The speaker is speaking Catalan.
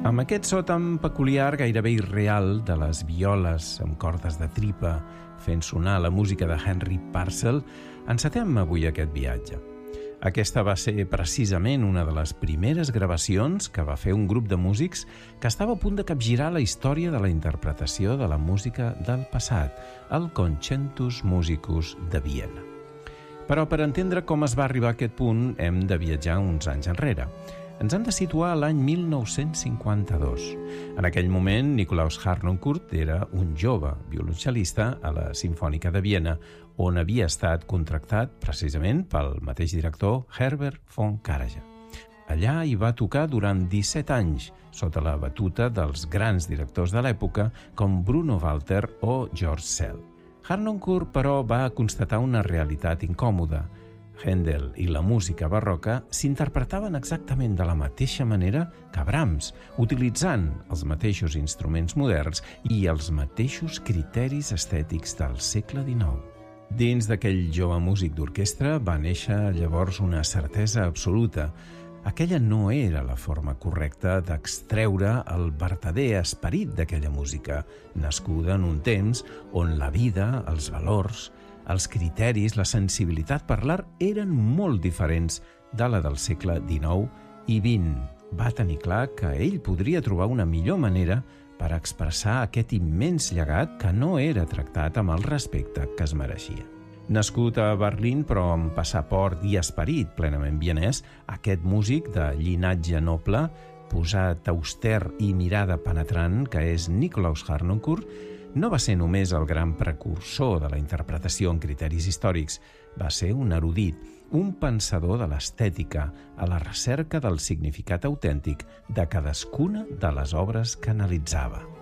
Amb aquest so tan peculiar, gairebé irreal, de les violes amb cordes de tripa fent sonar la música de Henry Purcell, encetem avui aquest viatge. Aquesta va ser precisament una de les primeres gravacions que va fer un grup de músics que estava a punt de capgirar la història de la interpretació de la música del passat, el Concertus Musicus de Viena. Però per entendre com es va arribar a aquest punt hem de viatjar uns anys enrere. Ens hem de situar a l'any 1952. En aquell moment, Nikolaus Harnoncourt era un jove violoncel·lista a la Simfònica de Viena, on havia estat contractat precisament pel mateix director Herbert von Karajan. Allà hi va tocar durant 17 anys, sota la batuta dels grans directors de l'època com Bruno Walter o George Szell. Harnoncourt, però, va constatar una realitat incòmoda. Händel i la música barroca s'interpretaven exactament de la mateixa manera que Brahms, utilitzant els mateixos instruments moderns i els mateixos criteris estètics del segle XIX. Dins d'aquell jove músic d'orquestra va néixer llavors una certesa absoluta. Aquella no era la forma correcta d'extreure el vertader esperit d'aquella música, nascuda en un temps on la vida, els valors, els criteris, la sensibilitat per l'art eren molt diferents de la del segle XIX i XX. Va tenir clar que ell podria trobar una millor manera per expressar aquest immens llegat que no era tractat amb el respecte que es mereixia. Nascut a Berlín, però amb passaport i esperit plenament vienès, aquest músic de llinatge noble, posat auster i mirada penetrant, que és Nikolaus Harnoncourt, no va ser només el gran precursor de la interpretació en criteris històrics, va ser un erudit, un pensador de l'estètica, a la recerca del significat autèntic de cadascuna de les obres que analitzava.